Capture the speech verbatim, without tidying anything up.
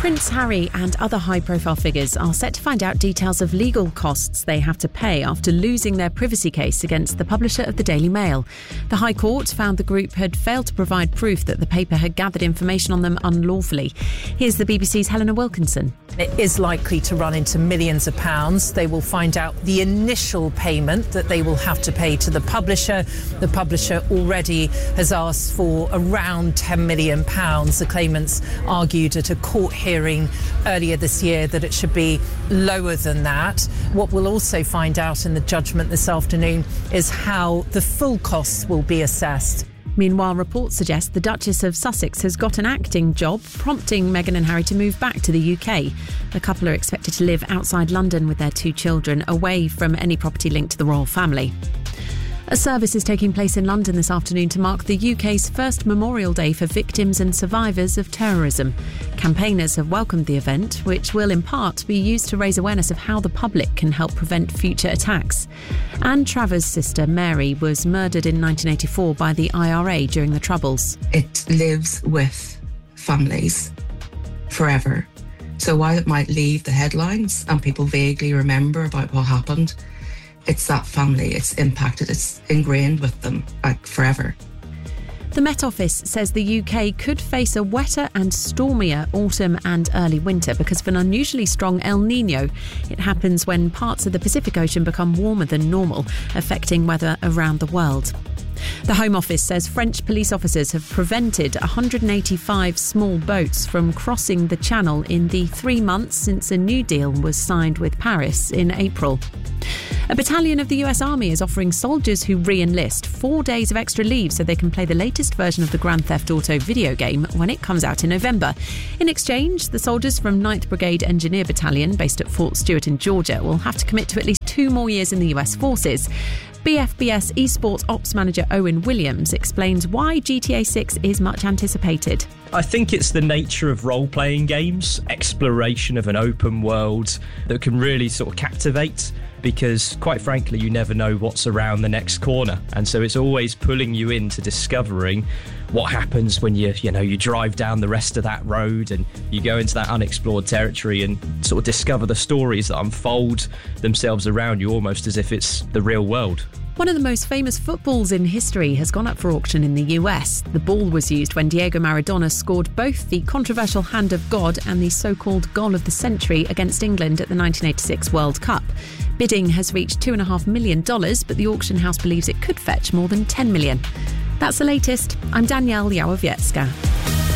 Prince Harry and other high-profile figures are set to find out details of legal costs they have to pay after losing their privacy case against the publisher of the Daily Mail. The High Court found the group had failed to provide proof that the paper had gathered information on them unlawfully. Here's the B B C's Helena Wilkinson. It is likely to run into millions of pounds. They will find out the initial payment that they will have to pay to the publisher. The publisher already has asked for around ten million pounds. The claimants argued at a court hearing earlier this year that it should be lower than that. What we'll also find out in the judgment this afternoon is how the full costs will be assessed. Meanwhile, reports suggest the Duchess of Sussex has got an acting job, prompting Meghan and Harry to move back to the U K. The couple are expected to live outside London with their two children, away from any property linked to the royal family. A service is taking place in London this afternoon to mark the U K's first Memorial Day for victims and survivors of terrorism. Campaigners have welcomed the event, which will in part be used to raise awareness of how the public can help prevent future attacks. Anne Travers' sister Mary was murdered in nineteen eighty-four by the I R A during the Troubles. It lives with families forever. So while it might leave the headlines and people vaguely remember about what happened, it's that family, it's impacted, it's ingrained with them, like, forever. The Met Office says the U K could face a wetter and stormier autumn and early winter because of an unusually strong El Niño. It happens when parts of the Pacific Ocean become warmer than normal, affecting weather around the world. The Home Office says French police officers have prevented one hundred eighty-five small boats from crossing the Channel in the three months since a new deal was signed with Paris in April. A battalion of the U S Army is offering soldiers who re-enlist four days of extra leave so they can play the latest version of the Grand Theft Auto video game when it comes out in November. In exchange, the soldiers from ninth Brigade Engineer Battalion, based at Fort Stewart in Georgia, will have to commit to at least two more years in the U S forces. B F B S eSports Ops Manager Owen Williams explains why G T A six is much anticipated. I think it's the nature of role-playing games, exploration of an open world that can really sort of captivate, because quite frankly you never know what's around the next corner, and so it's always pulling you into discovering what happens when you you know you drive down the rest of that road and you go into that unexplored territory and sort of discover the stories that unfold themselves around you, almost as if it's the real world. One of the most famous footballs in history has gone up for auction in the U S. The ball was used when Diego Maradona scored both the controversial Hand of God and the so-called Goal of the Century against England at the nineteen eighty-six World Cup. Bidding has reached two point five million dollars, but the auction house believes it could fetch more than ten million dollars. That's the latest. I'm Danielle Yawowiecka.